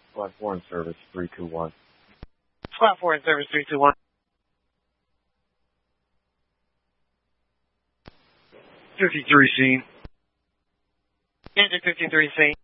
Squad 4 in service, 321. Squad 4 in service, 321. 53 scene. Engine 53 scene.